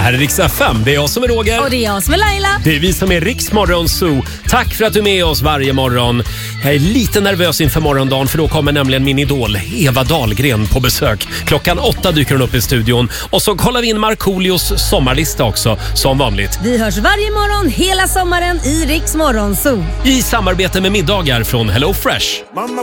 här är Rix FM. Det är jag som är Roger. Och det är jag som är Laila. Det är vi som är Rix Morgon Zoo. Tack för att du är med oss varje morgon. Jag är lite nervös inför morgondagen för då kommer nämligen min idol Eva Dahlgren på besök. 8:00 dyker hon upp i studion. Och så kollar vi in Markoolios sommarlista också, som vanligt. Vi hörs varje morgon hela sommaren i Rix Morgon Zoo. I samarbete med middagar från Hello Fresh. Mamma